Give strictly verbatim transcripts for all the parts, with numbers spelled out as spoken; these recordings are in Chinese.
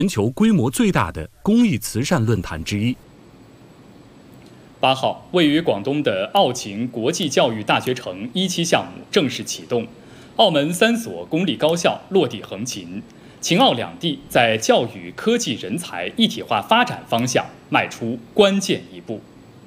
全球规模最大的公益慈善论坛之一。 八号，位于广东的澳勤国际教育大学城一期项目正式启动，澳门三所公立高校落地横琴，秦澳两地在教育、科技、人才一体化发展方向迈出关键一步。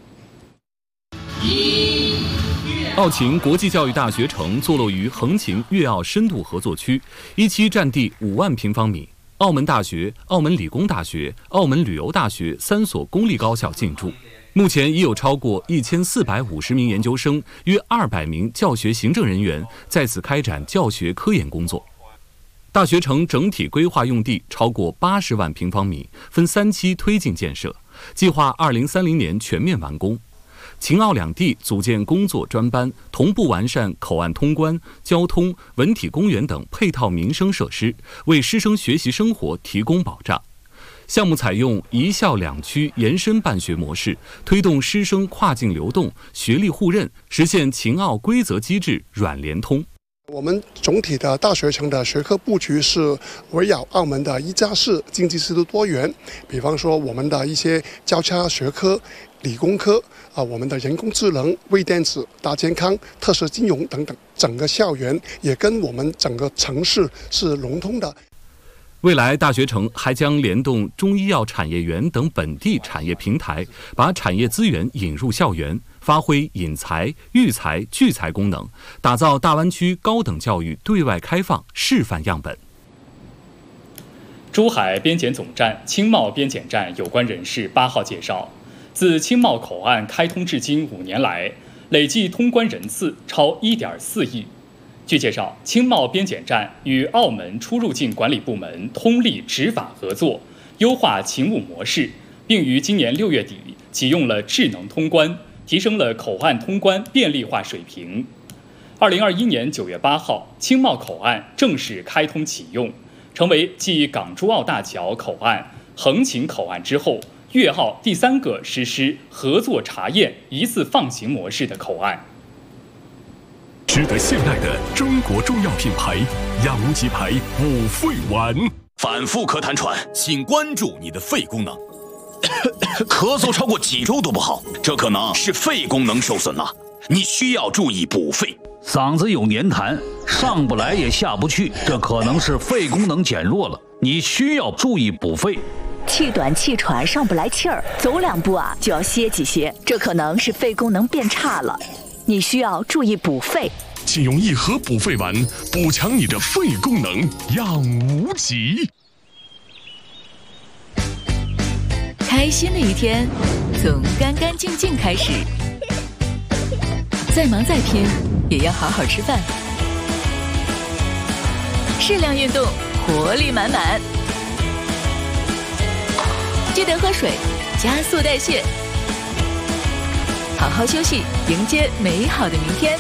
澳勤国际教育大学城坐落于横琴粤澳深度合作区，一期占地五万平方米。澳门大学、澳门理工大学、澳门旅游大学三所公立高校进驻。目前已有超过一千四百五十名研究生，约二百名教学行政人员在此开展教学科研工作。大学城整体规划用地超过八十万平方米，分三期推进建设，计划二零三零年全面完工。秦澳两地组建工作专班，同步完善口岸通关、交通、文体公园等配套民生设施，为师生学习生活提供保障。项目采用一校两区延伸办学模式，推动师生跨境流动、学历互认，实现秦澳规则机制软联通。 我们总体的大学城的学科布局是围绕澳门的一加四经济适度多元，比方说我们的一些交叉学科、理工科啊，我们的人工智能、微电子、大健康、特色金融等等，整个校园也跟我们整个城市是融通的。 未来，大学城还将联动中医药产业园等本地产业平台，把产业资源引入校园，发挥引才、育才、聚才功能，打造大湾区高等教育对外开放示范样本。 珠海边检总站、青茂边检站有关人士八号介绍，自青茂口岸开通至今五年来，累计通关人次超一点四亿。据介绍，青茂边检站与澳门出入境管理部门通力执法合作，优化勤务模式，并于今年六月底启用了智能通关，提升了口岸通关便利化水平。二零二一年九月八号，青茂口岸正式开通启用，成为继港珠澳大桥口岸、横琴口岸之后，粤澳第三个实施合作查验一次放行模式的口岸。 值得信赖的中国中药品牌养无极牌补肺丸， 反复咳痰喘，请关注你的肺功能。咳嗽超过几周都不好，这可能是肺功能受损了，你需要注意补肺。 嗓子有黏痰，上不来也下不去，这可能是肺功能减弱了，你需要注意补肺。 气短气喘，上不来气儿，走两步啊就要歇几歇，这可能是肺功能变差了，你需要注意补肺。 请用一盒补肺丸补强你的肺功能，养无极。 开心的一天从干干净净开始，再忙再拼也要好好吃饭，适量运动，活力满满。记得喝水，加速代谢，好好休息，迎接美好的明天。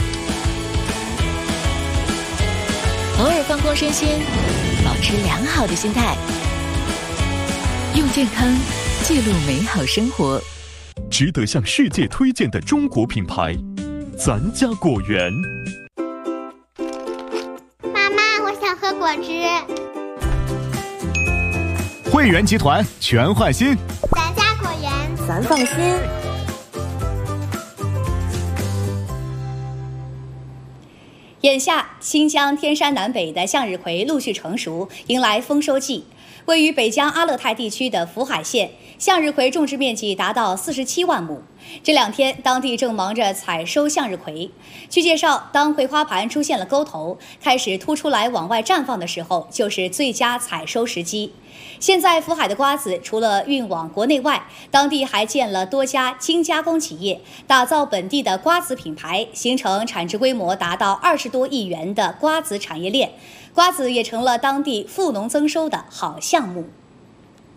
偶尔放空身心，保持良好的心态，用健康记录美好生活。 值得向世界推荐的中国品牌，咱家果园。 妈妈，我想喝果汁。 汇源集团全换新， 咱家果园， 咱放心。 眼下，新疆天山南北的向日葵陆续成熟，迎来丰收季。位于北疆阿勒泰地区的福海县，向日葵种植面积达到四十七万亩。这两天，当地正忙着采收向日葵。据介绍，当葵花盘出现了沟头，开始凸出来往外绽放的时候，就是最佳采收时机。现在，福海的瓜子除了运往国内外，当地还建了多家精加工企业，打造本地的瓜子品牌，形成产值规模达到二十多亿元的瓜子产业链。瓜子也成了当地富农增收的好项目。